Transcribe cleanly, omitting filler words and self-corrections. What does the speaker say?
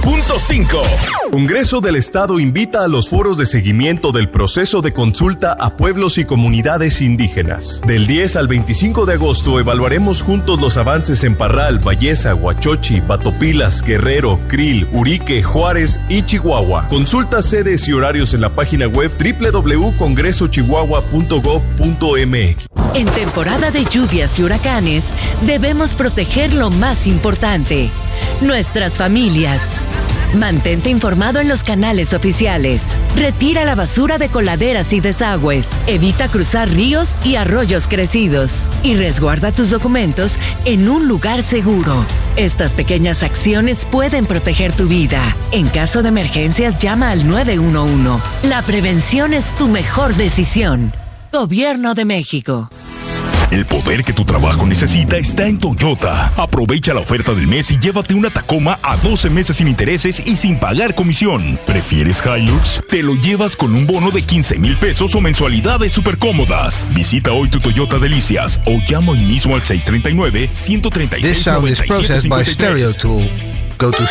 99.5. Congreso del Estado invita a los foros de seguimiento del proceso de consulta a pueblos y comunidades indígenas. Del 10 al 25 de agosto evaluaremos juntos los avances en Parral, Valleza, Huachochi, Batopilas, Guerrero, Krill, Urique, Juárez y Chihuahua. Consulta sedes y horarios en la página web www.congresochihuahua.gov.mx. En temporada de lluvias y huracanes, debemos proteger lo más importante: nuestras familias. Mantente informado en los canales oficiales. Retira la basura de coladeras y desagües. Evita cruzar ríos y arroyos crecidos. Y resguarda tus documentos en un lugar seguro. Estas pequeñas acciones pueden proteger tu vida. En caso de emergencias, llama al 911. La prevención es tu mejor decisión. Gobierno de México. El poder que tu trabajo necesita está en Toyota. Aprovecha la oferta del mes y llévate una Tacoma a 12 meses sin intereses y sin pagar comisión. ¿Prefieres Hilux? Te lo llevas con un bono de 15,000 pesos o mensualidades súper cómodas. Visita hoy tu Toyota Delicias o llama hoy mismo al 639-136-9753. This sound is processed by Stereo Tool. Go to